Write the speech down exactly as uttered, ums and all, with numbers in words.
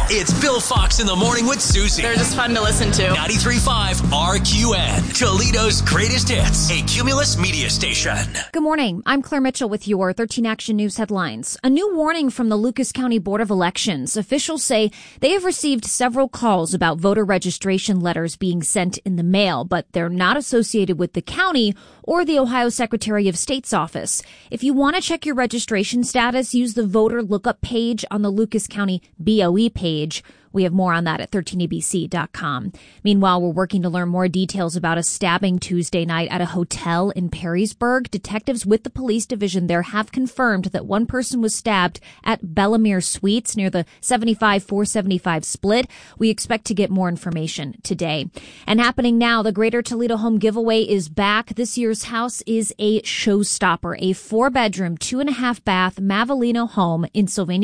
It's Bill Fox in the Morning with Susie. They're just fun to listen to. ninety-three point five R Q N, Toledo's greatest hits, a Cumulus media station. Good morning. I'm Claire Mitchell with your thirteen Action News headlines. A new warning from the Lucas County Board of Elections. Officials say they have received several calls about voter registration letters being sent in the mail, but they're not associated with the county or the Ohio Secretary of State's office. If you want to check your registration status, use the voter lookup page on the Lucas County B O E page. We have more on that at thirteen A B C dot com. Meanwhile, we're working to learn more details about a stabbing Tuesday night at a hotel in Perrysburg. Detectives with the police division there have confirmed that one person was stabbed at Bellamere Suites near the seventy-five four seventy-five split. We expect to get more information today. And happening now, the Greater Toledo Home Giveaway is back. This year's house is a showstopper, a four-bedroom, two-and-a-half bath Mavalino home in Sylvania